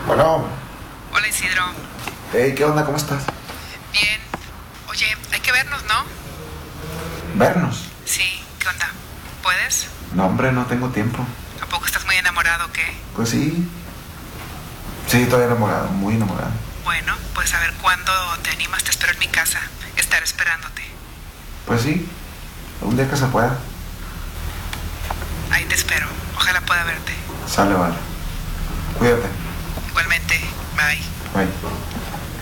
Bueno. Hola, Isidro. Hey, ¿qué onda? ¿Cómo estás? Bien. Oye, hay que vernos, ¿no? ¿Vernos? Sí, ¿qué onda? ¿Puedes? No, hombre, no tengo tiempo. ¿A poco estás muy enamorado o qué? Pues sí. Sí, estoy enamorado, muy enamorado. Bueno, pues a ver cuándo te animas, te espero en mi casa. Estaré esperándote. Pues sí, un día que se pueda. Ahí te espero. Ojalá pueda verte. Sale, vale. Cuídate. Igualmente. Bye. Bye.